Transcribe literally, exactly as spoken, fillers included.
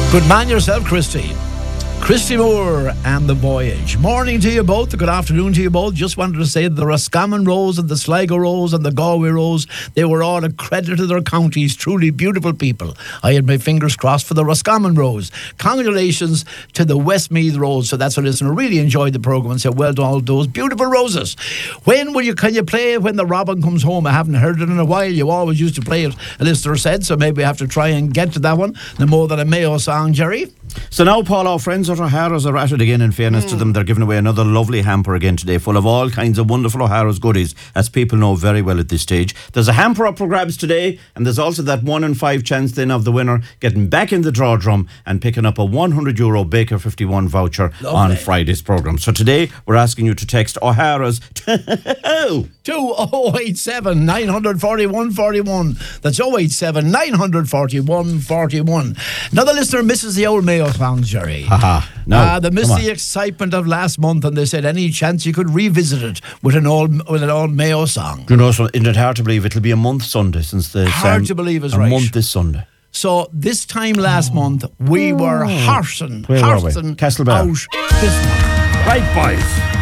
Good man yourself, Christy. Christy Moore and The Voyage. Morning to you both, good afternoon to you both. Just wanted to say that the Roscommon Rose and the Sligo Rose and the Galway Rose, they were all a credit to their counties. Truly beautiful people. I had my fingers crossed for the Roscommon Rose. Congratulations to the Westmeath Rose. So that's a listener really enjoyed the programme and said, well done, all those beautiful roses. When will you, can you play When the Robin Comes Home? I haven't heard it in a while. You always used to play it, a listener said, so maybe I have to try and get to that one. The More Than a Mayo song, Jerry. So now, Paul, our friends at O'Hara's are at it again. In fairness mm. to them, they're giving away another lovely hamper again today, full of all kinds of wonderful O'Hara's goodies, as people know very well at this stage. There's a hamper up for grabs today, and there's also that one in five chance then of the winner getting back in the draw drum and picking up a one hundred euro Baker fifty-one voucher lovely. On Friday's programme. So today, we're asking you to text O'Hara's to oh eight seven, nine four one, four one. That's oh eight seven, nine four one, four one. Another listener misses the old Mayo songs, Jerry. Haha. No. Uh, they missed the excitement of last month, and they said any chance you could revisit it with an old with an old Mayo song. You know, so isn't it hard to believe it'll be a month Sunday since the hard um, to believe is a right. A month this Sunday. So this time last oh. month we were horsing, Where horsing were we? Castlebar. out this month. Right, boys.